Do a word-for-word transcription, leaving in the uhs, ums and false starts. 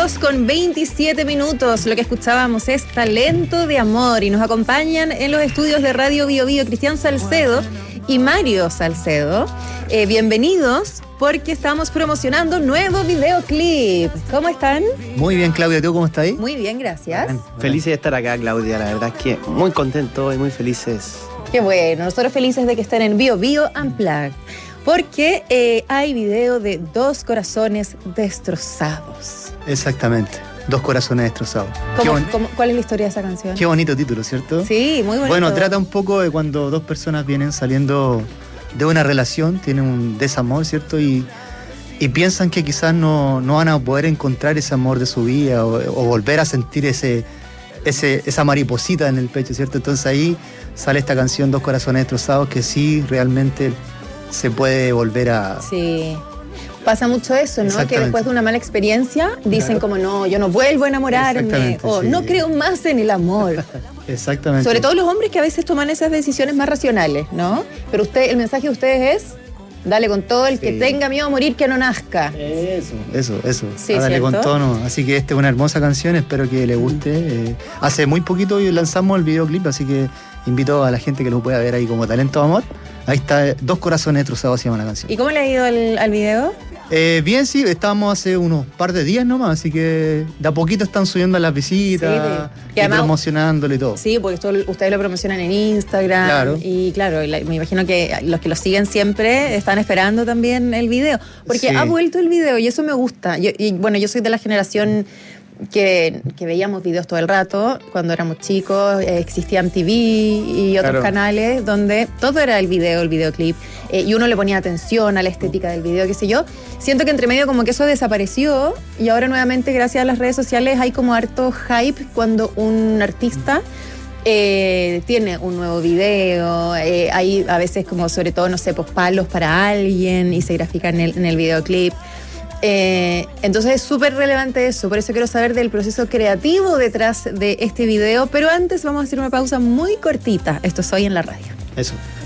dos con veintisiete minutos. Lo que escuchábamos es Talento de Amor y nos acompañan en los estudios de Radio Bio Bio Cristian Salcedo y Mario Salcedo. Eh, bienvenidos porque estamos promocionando nuevo videoclip. ¿Cómo están? Muy bien, Claudia. ¿Tú cómo estás ahí? Muy bien, gracias. Bien. Felices de estar acá, Claudia. La verdad es que muy contento y muy felices. Qué bueno. Nosotros felices de que estén en Bio Bio Unplugged. Porque eh, hay video de Dos Corazones Destrozados. Exactamente, Dos Corazones Destrozados. ¿Cómo, bon- cómo, ¿Cuál es la historia de esa canción? Qué bonito título, ¿cierto? Sí, muy bonito. Bueno, trata un poco de cuando dos personas vienen saliendo de una relación, tienen un desamor, ¿cierto? Y, y piensan que quizás no, no van a poder encontrar ese amor de su vida o, o volver a sentir ese, ese, esa mariposita en el pecho, ¿cierto? Entonces ahí sale esta canción Dos Corazones Destrozados que sí, realmente se puede volver a... Sí, pasa mucho eso, ¿no? Que después de una mala experiencia dicen, claro, como no, yo no vuelvo a enamorarme o sí, no creo más en el amor. Exactamente. Sobre todo los hombres que a veces toman esas decisiones más racionales, ¿no? Pero usted, el mensaje de ustedes es, dale con todo, el sí, que tenga miedo a morir que no nazca. Eso, eso, eso. Sí, dale ¿cierto? Con todo, no. Así que esta es una hermosa canción, espero que le guste. Eh, hace muy poquito lanzamos el videoclip, así que invito a la gente que lo pueda ver ahí como Talento de Amor. Ahí está, Dos Corazones Destrozados se llama la canción. ¿Y cómo le ha ido al, al video? Eh, bien, sí, estábamos hace unos par de días nomás, así que de a poquito están subiendo las visitas, sí, y, y además, promocionándolo y todo. Sí, porque esto, ustedes lo promocionan en Instagram. Claro. Y claro, me imagino que los que lo siguen siempre están esperando también el video. Porque sí, ha vuelto el video y eso me gusta. Yo, y bueno, yo soy de la generación que, que veíamos videos todo el rato cuando éramos chicos, eh, existía M T V y otros, claro, canales donde todo era el video, el videoclip, eh, y uno le ponía atención a la estética del video, qué sé yo. Siento que entre medio como que eso desapareció y ahora nuevamente gracias a las redes sociales hay como harto hype cuando un artista eh, tiene un nuevo video, eh, hay a veces como sobre todo, no sé, pues palos para alguien y se grafica en el, en el videoclip. Eh, entonces es súper relevante eso, por eso quiero saber del proceso creativo detrás de este video, pero antes vamos a hacer una pausa muy cortita. Esto es Hoy en la Radio. Eso.